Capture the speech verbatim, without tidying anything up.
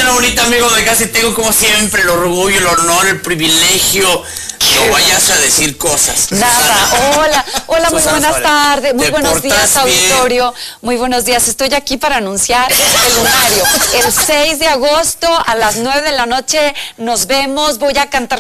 Susana bonita, amigo de casa, y tengo como siempre el orgullo, el honor, el privilegio. No vayas a decir cosas. Nada, Susana. hola, hola, muy Susana buenas Suárez. tardes, muy ¿Te buenos días, portas bien? auditorio, muy buenos días. Estoy aquí para anunciar el lunario. El seis de agosto a las nueve de la noche nos vemos, voy a cantar